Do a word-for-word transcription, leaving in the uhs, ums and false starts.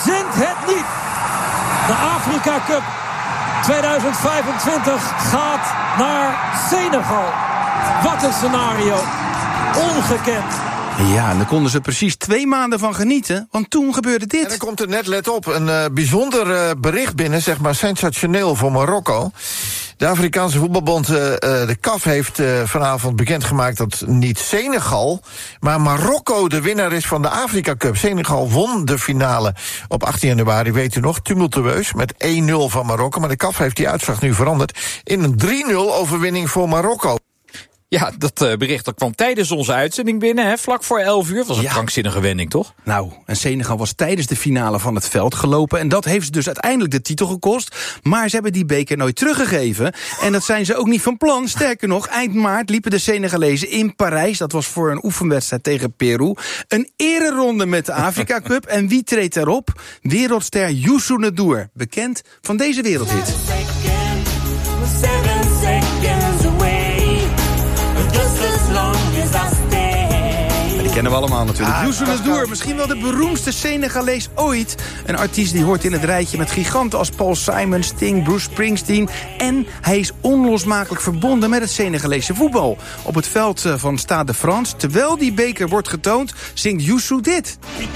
verzint het niet. De Afrika Cup tweeduizend vijfentwintig gaat naar Senegal. Wat een scenario. Ongekend. Ja, en daar konden ze precies twee maanden van genieten, want toen gebeurde dit. En dan komt er net, let op, een uh, bijzonder uh, bericht binnen, zeg maar sensationeel voor Marokko. De Afrikaanse voetbalbond, uh, de C A F, heeft uh, vanavond bekendgemaakt dat niet Senegal, maar Marokko de winnaar is van de Afrika Cup. Senegal won de finale op achttien januari, weet u nog, tumultueus, met één nul van Marokko. Maar de C A F heeft die uitslag nu veranderd in een drie nul overwinning voor Marokko. Ja, dat uh, bericht dat kwam tijdens onze uitzending binnen, hè, vlak voor elf uur. Was een ja. krankzinnige wending, toch? Nou, en Senegal was tijdens de finale van het veld gelopen. En dat heeft ze dus uiteindelijk de titel gekost. Maar ze hebben die beker nooit teruggegeven. En dat zijn ze ook niet van plan. Sterker nog, eind maart liepen de Senegalezen in Parijs. Dat was voor een oefenwedstrijd tegen Peru. Een ereronde met de Afrika Cup. En wie treedt daarop? Wereldster Youssou N'Dour. Bekend van deze wereldhit. Die kennen we allemaal natuurlijk. Ah, Youssou N'Dour, misschien wel de beroemdste Senegalees ooit. Een artiest die hoort in het rijtje met giganten als Paul Simon, Sting, Bruce Springsteen. En hij is onlosmakelijk verbonden met het Senegalese voetbal. Op het veld van Stade de France, terwijl die beker wordt getoond, zingt Youssou dit.